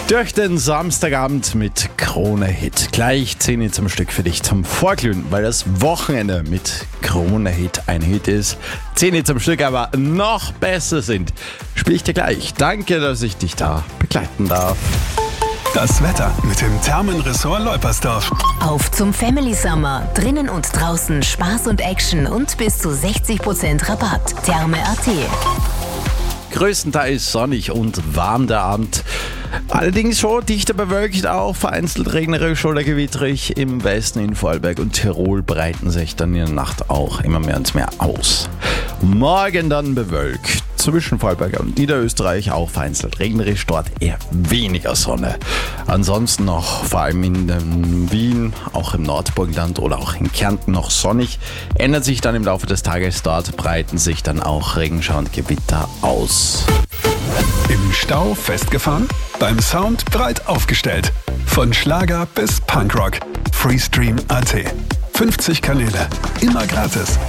Durch den Samstagabend mit Krone Hit. Gleich 10 zum Stück für dich zum Vorglühen, weil das Wochenende mit Krone Hit ein Hit ist. 10 zum Stück aber noch besser sind. Spiel ich dir gleich. Danke, dass ich dich da begleiten darf. Das Wetter mit dem Thermenressort Leupersdorf. Auf zum Family Summer. Drinnen und draußen Spaß und Action und bis zu 60% Rabatt. Therme.at. Größtenteils sonnig und warm der Abend. Allerdings schon dichter bewölkt, auch vereinzelt regnerisch oder gewitterig. Im Westen in Vorarlberg und Tirol breiten sich dann in der Nacht auch immer mehr und mehr aus. Morgen dann bewölkt. Zwischen Vorarlberg und Niederösterreich auch vereinzelt regnerisch, dort eher weniger Sonne. Ansonsten noch vor allem in Wien, auch im Nordburgenland oder auch in Kärnten noch sonnig. Ändert sich dann im Laufe des Tages, dort breiten sich dann auch Regenschauer und Gewitter aus. Im Stau festgefahren? Beim Sound breit aufgestellt. Von Schlager bis Punkrock. Freestream.at. 50 Kanäle. Immer gratis.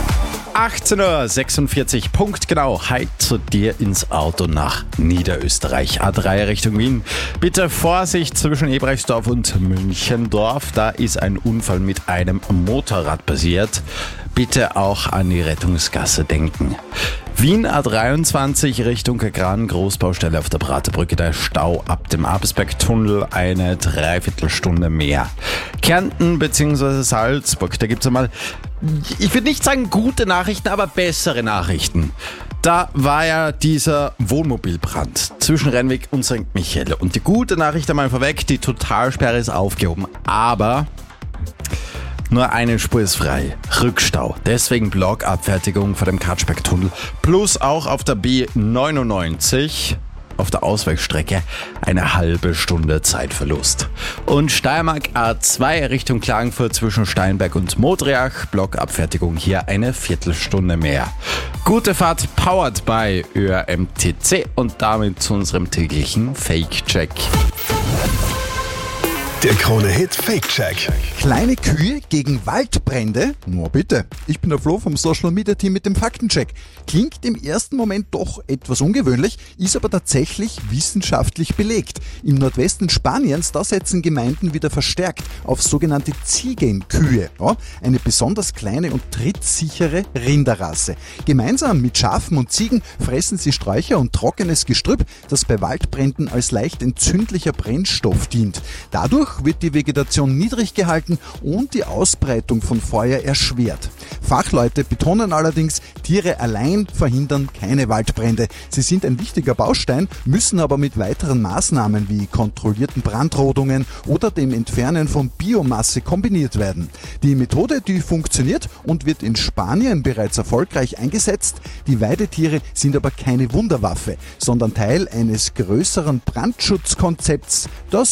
18.46 Uhr, punktgenau, heit zu dir ins Auto nach Niederösterreich. A3 Richtung Wien. Bitte Vorsicht zwischen Ebrechtsdorf und Münchendorf. Da ist ein Unfall mit einem Motorrad passiert. Bitte auch an die Rettungsgasse denken. Wien A23 Richtung Gran, Großbaustelle auf der Praterbrücke, der Stau ab dem Abelsbergtunnel, eine Dreiviertelstunde mehr. Kärnten bzw. Salzburg, da gibt es einmal, ich würde nicht sagen gute Nachrichten, aber bessere Nachrichten. Da war ja dieser Wohnmobilbrand zwischen Rennweg und St. Michael. Und die gute Nachricht einmal vorweg, die Totalsperre ist aufgehoben, aber nur eine Spur ist frei. Rückstau. Deswegen Blockabfertigung vor dem Katschbergtunnel. Plus auch auf der B99 auf der Ausweichstrecke eine halbe Stunde Zeitverlust. Und Steiermark A2 Richtung Klagenfurt zwischen Steinberg und Modriach. Blockabfertigung hier eine Viertelstunde mehr. Gute Fahrt powered by ÖRMTC und damit zu unserem täglichen Fake-Check. Der Krone Hit Fake Check. Kleine Kühe gegen Waldbrände? Nur bitte. Ich bin der Flo vom Social Media Team mit dem Faktencheck. Klingt im ersten Moment doch etwas ungewöhnlich, ist aber tatsächlich wissenschaftlich belegt. Im Nordwesten Spaniens, da setzen Gemeinden wieder verstärkt auf sogenannte Ziegenkühe. Ja, eine besonders kleine und trittsichere Rinderrasse. Gemeinsam mit Schafen und Ziegen fressen sie Sträucher und trockenes Gestrüpp, das bei Waldbränden als leicht entzündlicher Brennstoff dient. Dadurch wird die Vegetation niedrig gehalten und die Ausbreitung von Feuer erschwert. Fachleute betonen allerdings, Tiere allein verhindern keine Waldbrände. Sie sind ein wichtiger Baustein, müssen aber mit weiteren Maßnahmen wie kontrollierten Brandrodungen oder dem Entfernen von Biomasse kombiniert werden. Die Methode, die funktioniert und wird in Spanien bereits erfolgreich eingesetzt. Die Weidetiere sind aber keine Wunderwaffe, sondern Teil eines größeren Brandschutzkonzepts, das